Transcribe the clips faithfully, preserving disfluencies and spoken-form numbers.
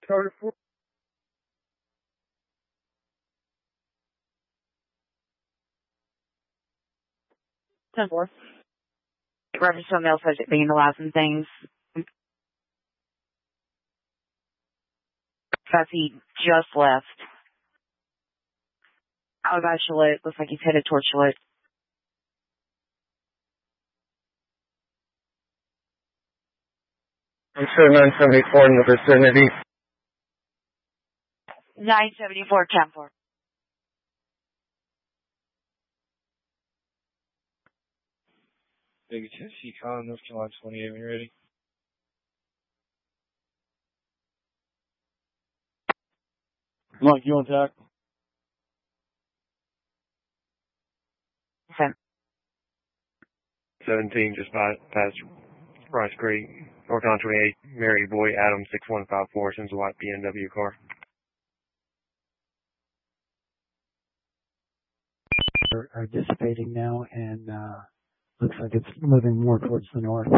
Charter four. ten four. Reference to a male subject being the last and things. As he just left. Out by Charlotte. Looks like he's headed towards Charlotte. I'm sure nine seventy-four in the vicinity. nine seventy-four, ten four. Big Tennessee Con, North Carolina twenty-eight, when you're ready. Mike, you on tack? Okay. seventeen, just by, past Rice Creek. North Carolina twenty-eight, Mary Boy Adam six one five four, sends a white B M W car. Are, are dissipating now, and uh, looks like it's moving more towards the north.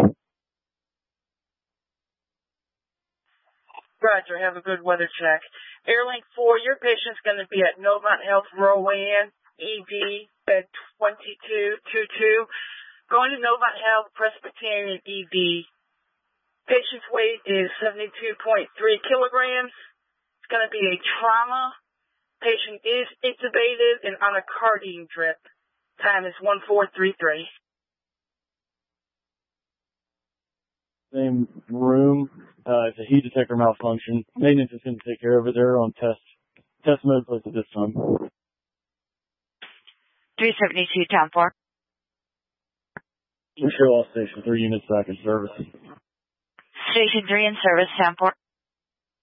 Roger, have a good weather check. Airlink four, your patient's going to be at Novant Health Rowan, E D, bed twenty-two twenty-two. Going to Novant Health Presbyterian E D. Patient's weight is seventy-two point three kilograms. It's going to be a trauma. Patient is intubated and on a cardine drip. Time is one four three three. Same room. Uh, it's a heat detector malfunction. Maintenance is going to take care of it. They're on test test mode place at this time. three seventy-two, ten four. Michelle Station, three units back in service. Station three in service, ten four.